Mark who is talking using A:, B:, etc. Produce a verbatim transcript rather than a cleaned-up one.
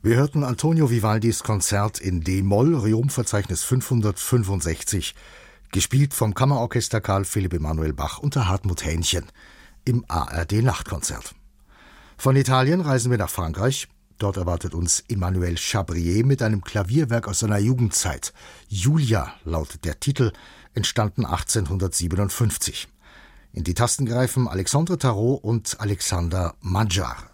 A: Wir hörten Antonio Vivaldis Konzert in D-Moll, Rheinum-Verzeichnis fünfhundertfünfundsechzig, gespielt vom Kammerorchester Karl Philipp Emanuel Bach unter Hartmut Hähnchen im A R D-Nachtkonzert. Von Italien reisen wir nach Frankreich. Dort erwartet uns Emmanuel Chabrier mit einem Klavierwerk aus seiner Jugendzeit. Julia lautet der Titel, entstanden achtzehnhundertsiebenundfünfzig. In die Tasten greifen Alexandre Tarot und Alexander Madjar.